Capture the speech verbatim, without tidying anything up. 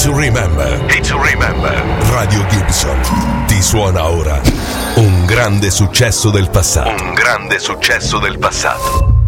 to remember. Day to remember. Radio Gibson ti suona ora un grande successo del passato. Un grande successo del passato.